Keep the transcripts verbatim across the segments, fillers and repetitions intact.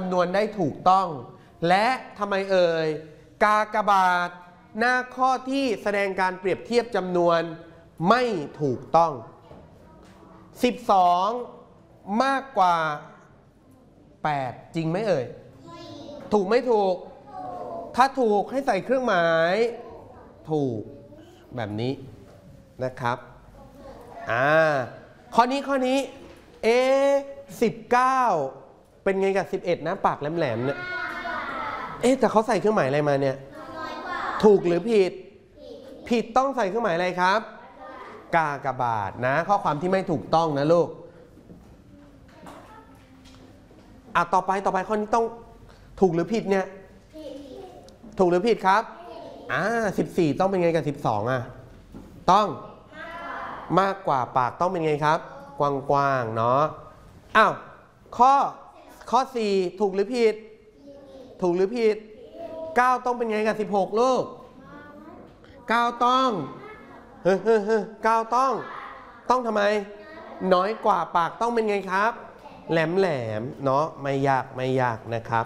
ำนวนได้ถูกต้องและทำไมเอ่ยกากบาทหน้าข้อที่แสดงการเปรียบเทียบจำนวนไม่ถูกต้องสิบสองมากกว่าแปดจริงไหมเอ่ยถูกไม่ถูกถ้าถูกให้ใส่เครื่องหมายถูกแบบนี้นะครับอ่าข้อนี้ข้อนี้เอสิบเก้าเป็นไงกับสิบเอ็ดนะปากแหลมๆเนี่ยเอ๊ะแต่เขาใส่เครื่องหมายอะไรมาเนี่ยถูกหรือผิดผิดต้องใส่เครื่องหมายอะไรครับกากบาทนะข้อความที่ไม่ถูกต้องนะลูกอ่ะต่อไปต่อไปข้อนี้ต้องถูกหรือผิดเนี่ยถูกหรือผิดครับอ่าสิบสี่ต้องเป็นไงกับสิบสองอ่ะต้องมากกว่าปากต้องเป็นไงครับกว้างๆเนาะอ้าวข้อข้อสี่ถูกหรือผิดถูกหรือผิดเก้าต้องเป็นไงกับสิบหกลูกเก้าต้องเฮ้อๆๆเก้าต้องต้องทำไมน้อยกว่าปากต้องเป็นไงครับแหลมๆเนาะไม่ยากไม่ยากนะครับ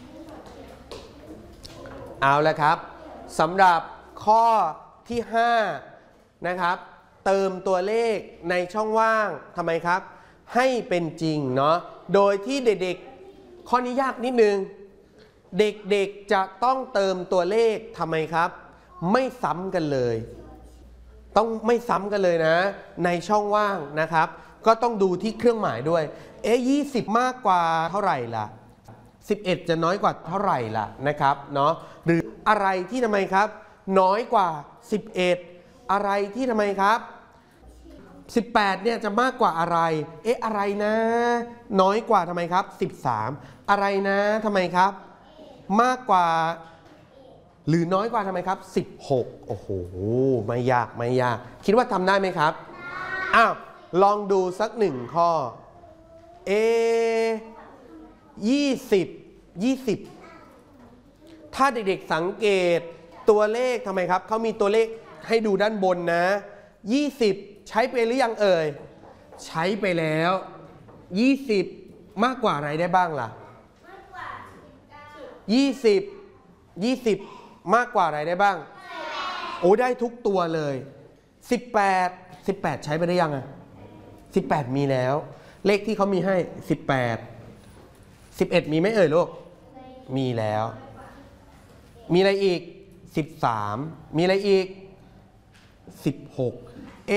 เอาละครับสำหรับข้อที่ห้านะครับเติมตัวเลขในช่องว่างทำไมครับให้เป็นจริงเนาะโดยที่เด็กๆข้อนี้ยากนิดนึงเด็กๆจะต้องเติมตัวเลขทำไมครับไม่ซ้ำกันเลยต้องไม่ซ้ำกันเลยนะในช่องว่างนะครับก็ต้องดูที่เครื่องหมายด้วยเอ๊ะยี่สิบมากกว่าเท่าไหร่ล่ะสิบเอ็ดจะน้อยกว่าเท่าไหร่ล่ะนะครับเนาะหรืออะไรที่ทำไมครับน้อยกว่าสิบเอ็ดอะไรที่ทำไมครับสิบแปดเนี่ยจะมากกว่าอะไรเอ๊ะอะไรนะน้อยกว่าทำไมครับสิบสามอะไรนะทำไมครับมากกว่าหรือน้อยกว่าทำไมครับสิบหกโอ้โหไม่ยากไม่ยากคิดว่าทำได้ไหมครับอ้าวลองดูสักหนึ่งข้อเอยี่สิบยี่สิบถ้าเด็กๆสังเกตตัวเลขทำไมครับเขามีตัวเลขให้ดูด้านบนนะยี่สิบใช้ไปหรือยังเอ่ยใช้ไปแล้วยี่สิบมากกว่าอะไรได้บ้างล่ะยี่สิบ ยี่สิบมากกว่าอะไรได้บ้างโอ้ได้ทุกตัวเลยสิบแปด สิบแปดใช้ไปได้ยังอ่ะสิบแปดมีแล้วเลขที่เขามีให้สิบแปด สิบเอ็ดมีไหมเอ่ยลูกมีแล้วมีอะไรอีกสิบสามมีอะไรอีกสิบหกเอ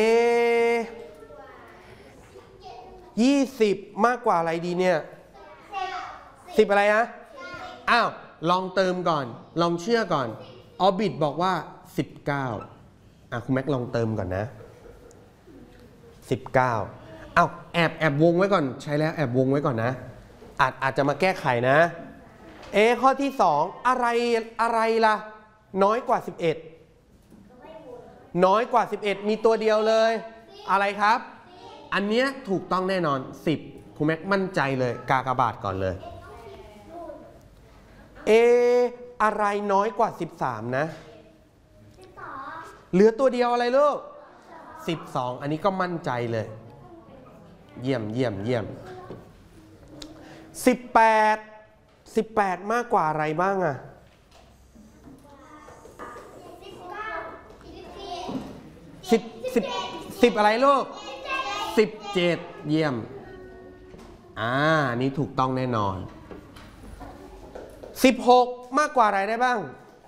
ยี่สิบมากกว่าอะไรดีเนี่ยสิบอะไรฮะอ้าวลองเติมก่อนลองเชื่อก่อนออบิทบอกว่าสิบเก้าอ่ะคุณแม็กลองเติมก่อนนะสิบเก้าอ้าวแอบแอบวงไว้ก่อนใช้แล้วแอบวงไว้ก่อนนะอาจอาจจะมาแก้ไขนะเอข้อที่สองอะไรอะไรล่ะน้อยกว่าสิบเอ็ดน้อยกว่าสิบเอ็ดมีตัวเดียวเลยอะไรครับอันเนี้ยถูกต้องแน่นอนสิบคุณแม็กมั่นใจเลยกากบาทก่อนเลยเออะไรน้อยกว่าสิบสามนะเหลือตัวเดียวอะไรลูกสิบสองอันนี้ก็มั่นใจเลยเยี่ยมเยี่ยมเยี่ยมสิบแปด สิบแปดมากกว่าอะไรบ้างอะสิบ สิบ สิบอะไรลูกสิบเจ็ดเยี่ยมอ่านี่ถูกต้องแน่นอนสิบหกมากกว่าอะไรได้บ้าง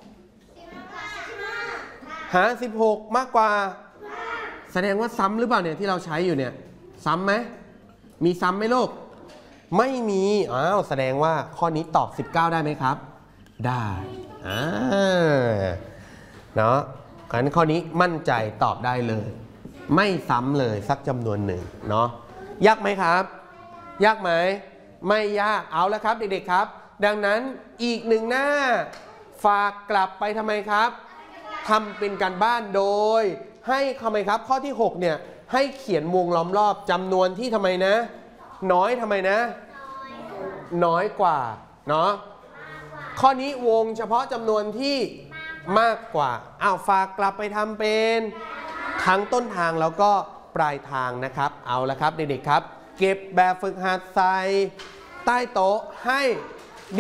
หาสิบหกมากกว่าแสดงว่าซ้ำหรือเปล่าเนี่ยที่เราใช้อยู่เนี่ยซ้ำไหมมีซ้ำไหมลูกไม่มีอ้าวแสดงว่าข้อนี้ตอบสิบเก้าได้ไหมครับได้อ่าเนาะงั้นข้อนี้มั่นใจตอบได้เลยไม่ซ้ำเลยสักจำนวนหนึ่งเนาะยากไหมครับยากไหมไม่ยากเอาแล้วครับเด็กๆครับดังนั้นอีกหนึ่งหน้าฝากกลับไปทำไมครับทำเป็นการบ้านโดยให้ทำไมครับข้อที่หกเนี่ยให้เขียนวงล้อมรอบจำนวนที่ทำไมนะน้อยทำไมนะน้อยกว่าเนาะข้อนี้วงเฉพาะจำนวนที่มากกว่าอ้าวฝากกลับไปทำเป็นทั้งต้นทางแล้วก็ปลายทางนะครับเอาละครับเด็กๆครับเก็บแบบฝึกหัดใส่ใต้โต๊ะให้